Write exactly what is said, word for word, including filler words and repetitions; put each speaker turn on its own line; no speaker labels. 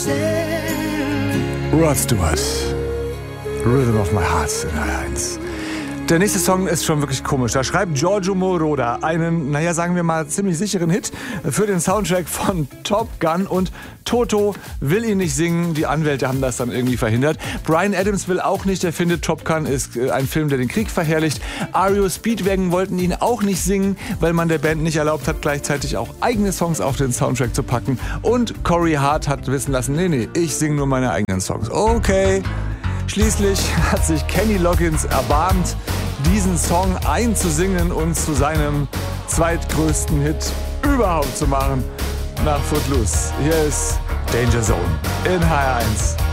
Rod Stewart, Rhythm of My Heart in H eins. Der nächste Song ist schon wirklich komisch. Da schreibt Giorgio Moroder einen, naja, sagen wir mal, ziemlich sicheren Hit für den Soundtrack von Top Gun und Toto will ihn nicht singen. Die Anwälte haben das dann irgendwie verhindert. Bryan Adams will auch nicht. Er findet, Top Gun ist ein Film, der den Krieg verherrlicht. R E O Speedwagon wollten ihn auch nicht singen, weil man der Band nicht erlaubt hat, gleichzeitig auch eigene Songs auf den Soundtrack zu packen. Und Corey Hart hat wissen lassen, nee, nee, ich singe nur meine eigenen Songs. Okay. Schließlich hat sich Kenny Loggins erbarmt, diesen Song einzusingen und zu seinem zweitgrößten Hit überhaupt zu machen nach Footloose. Hier ist Danger Zone in H eins.